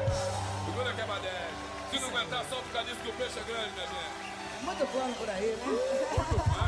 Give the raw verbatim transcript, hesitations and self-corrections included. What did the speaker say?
Segura que é badete. Se não aguentar, solta o caniço que o peixe é grande, minha gente. Muito plano por aí, né? Muito mais.